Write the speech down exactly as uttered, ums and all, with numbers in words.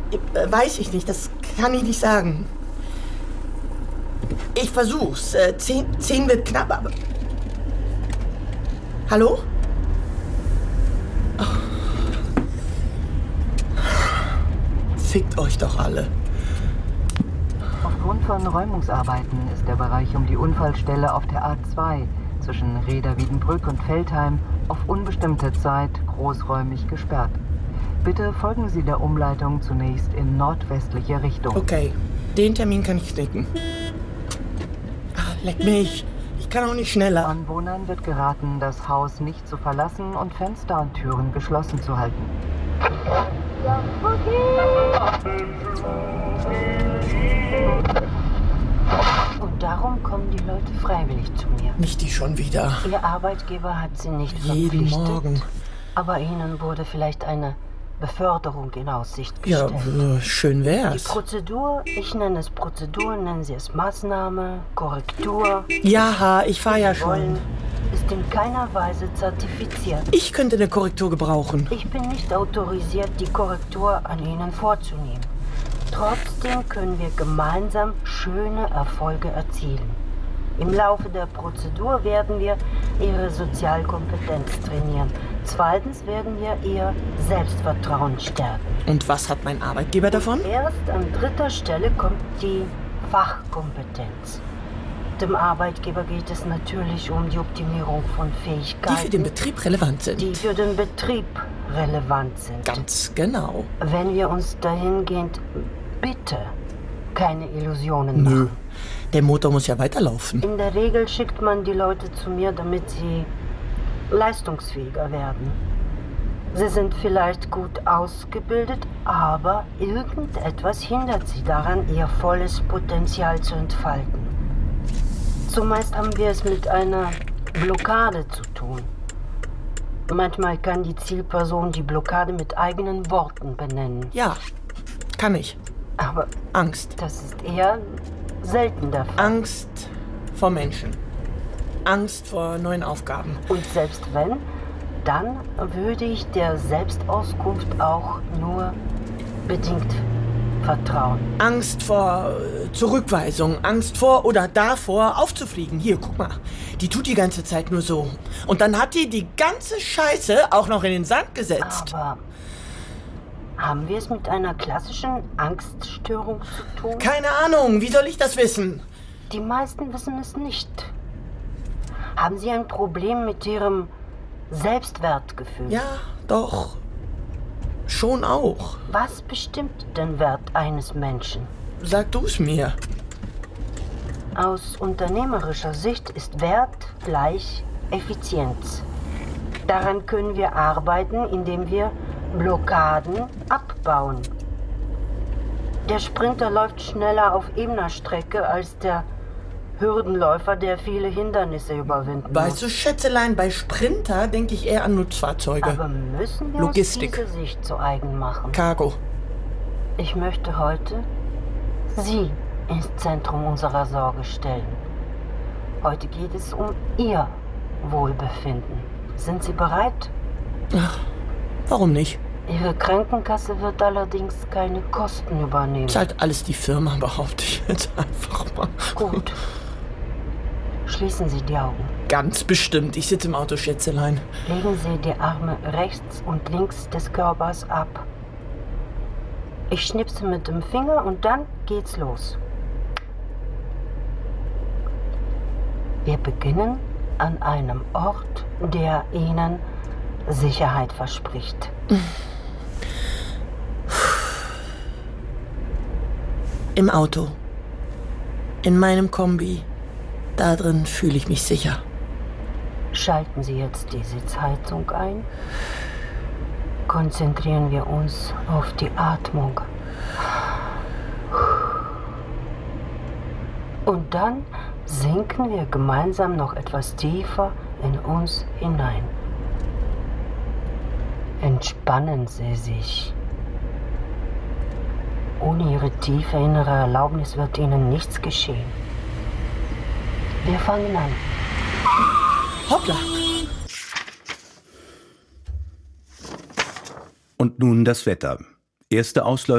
Äh, weiß ich nicht, das kann ich nicht sagen. Ich versuch's. Äh, zehn, zehn wird knapp, aber... Hallo? Oh. Fickt euch doch alle. Aufgrund von Räumungsarbeiten ist der Bereich um die Unfallstelle auf der A zwei zwischen Reda-Wiedenbrück und Veltheim auf unbestimmte Zeit großräumig gesperrt. Bitte folgen Sie der Umleitung zunächst in nordwestliche Richtung. Okay, den Termin kann ich knicken. Ach, leck mich. Ich kann auch nicht schneller. Anwohnern wird geraten, das Haus nicht zu verlassen und Fenster und Türen geschlossen zu halten. Und darum kommen die Leute freiwillig zu mir. Nicht die schon wieder. Ihr Arbeitgeber hat sie nicht Jeden verpflichtet. Morgen. Aber ihnen wurde vielleicht eine Beförderung in Aussicht gestellt. Ja, äh, schön Die wär's. Prozedur, ich nenne es Prozedur, nennen Sie es Maßnahme, Korrektur. Ja, ich fahr ja wollen, schon. ist in keiner Weise zertifiziert. Ich könnte eine Korrektur gebrauchen. Ich bin nicht autorisiert, die Korrektur an Ihnen vorzunehmen. Trotzdem können wir gemeinsam schöne Erfolge erzielen. Im Laufe der Prozedur werden wir Ihre Sozialkompetenz trainieren. Zweitens werden wir Ihr Selbstvertrauen stärken. Und was hat mein Arbeitgeber davon? Erst an dritter Stelle kommt die Fachkompetenz. Dem Arbeitgeber geht es natürlich um die Optimierung von Fähigkeiten, Die für den Betrieb relevant sind. die für den Betrieb relevant sind. Ganz genau. Wenn wir uns dahingehend bitte keine Illusionen Nö, machen. der Motor muss ja weiterlaufen. In der Regel schickt man die Leute zu mir, damit sie leistungsfähiger werden. Sie sind vielleicht gut ausgebildet, aber irgendetwas hindert sie daran, ihr volles Potenzial zu entfalten. Zumeist haben wir es mit einer Blockade zu tun. Manchmal kann die Zielperson die Blockade mit eigenen Worten benennen. Ja, kann ich. Aber Angst. das ist eher selten der Fall. Angst vor Menschen. Angst vor neuen Aufgaben. Und selbst wenn, dann würde ich der Selbstauskunft auch nur bedingt vertrauen. Angst vor äh, Zurückweisung. Angst vor oder davor aufzufliegen. Hier, guck mal. Die tut die ganze Zeit nur so. Und dann hat die die ganze Scheiße auch noch in den Sand gesetzt. Aber haben wir es mit einer klassischen Angststörung zu tun? Keine Ahnung, wie soll ich das wissen? Die meisten wissen es nicht. Haben Sie ein Problem mit Ihrem Selbstwertgefühl? Ja, doch. Schon auch. Was bestimmt den Wert eines Menschen? Sag du's mir. Aus unternehmerischer Sicht ist Wert gleich Effizienz. Daran können wir arbeiten, indem wir Blockaden abbauen. Der Sprinter läuft schneller auf ebener Strecke als der Hürdenläufer, der viele Hindernisse überwinden Weißt muss. du, Schätzelein, bei Sprinter denke ich eher an Nutzfahrzeuge. Aber müssen wir Logistik. uns diese Sicht zu eigen machen? Cargo. Ich möchte heute Sie ins Zentrum unserer Sorge stellen. Heute geht es um Ihr Wohlbefinden. Sind Sie bereit? Ach, warum nicht? Ihre Krankenkasse wird allerdings keine Kosten übernehmen. Zahlt alles die Firma, behaupte ich jetzt einfach mal. Gut. Schließen Sie die Augen. Ganz bestimmt. Ich sitze im Auto, Schätzelein. Legen Sie die Arme rechts und links des Körpers ab. Ich schnipse mit dem Finger und dann geht's los. Wir beginnen an einem Ort, der Ihnen Sicherheit verspricht. Im Auto. In meinem Kombi. Da drin fühle ich mich sicher. Schalten Sie jetzt die Sitzheizung ein. Konzentrieren wir uns auf die Atmung. Und dann sinken wir gemeinsam noch etwas tiefer in uns hinein. Entspannen Sie sich. Ohne Ihre tiefe innere Erlaubnis wird Ihnen nichts geschehen. Wir fangen an. Hoppla. Und nun das Wetter. Erste Ausläufer